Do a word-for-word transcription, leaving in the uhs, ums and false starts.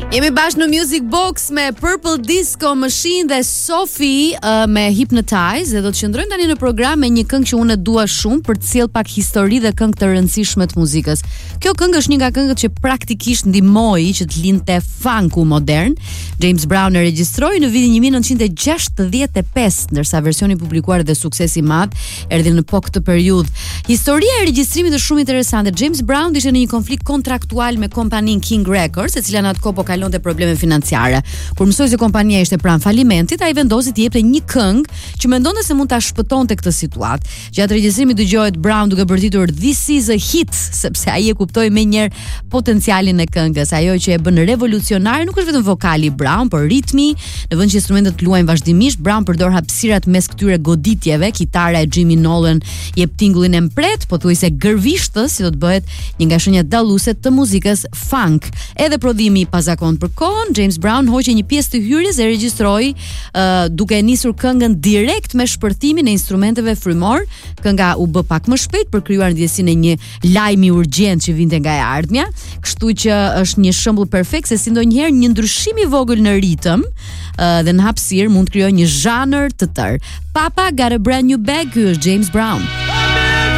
Jemi bashkë në Music Box me Purple Disco Machine dhe Sophie uh, me Hypnotize, dhe do të qëndrojmë tani në program me një këngë që unë e dua shumë për të sjellë pak histori dhe këngë të rëndësishme të muzikës. Kjo këngë është një nga këngët që praktikisht ndihmoi që të lindte funku modern. James Brown e regjistroi në vitin një mijë nëntëqind e gjashtëdhjetë e pesë, ndërsa versioni i publikuar dhe suksesi i madh erdhi në po këtë periudhë. Historia e regjistrimit është shumë interesante. James Brown ishte në një konflikt kontraktual me kompaninë King Records, e cila në atë kohë po kalonte probleme financiare. Kur mësoi se kompania ishte pranë falimentit, ai vendosi të jepte një këngë që mendonte se mund ta shpëtonte këtë situatë. Gjatë regjistrimit dëgohet Brown duke bërtitur "This is a hit", sepse ai e kuptoi menjëherë potencialin e këngës. Ajo që e bën revolucionare nuk është vetëm vokali i Brown, por ritmi. Në vend që instrumentet luajnë vazhdimisht, Brown përdor hapësirat mes këtyre goditjeve. Kitara e Jimmy Nolan jep tingullin e mpret, pothuajse gërvishtës, si do të bëhet një nga shenjat dalluese të muzikës funk. Edhe prodhimi i pazakon për kohën, James Brown hoqi një pjesë të hyrjes e regjistroi uh, duke nisur këngën direkt me shpërtimin e instrumenteve frymor. Kënga u bë pak më shpejt për krijuar ndjesinë e një lajmi urgjent që vinte nga e ardhmja, kështu që është një shembull perfekt se si ndonjëherë një ndryshim i vogël në ritëm uh, dhe në hapësirë mund të krijojë një zhanër të tërë. Papa Got a Brand New Bag, ky është James Brown.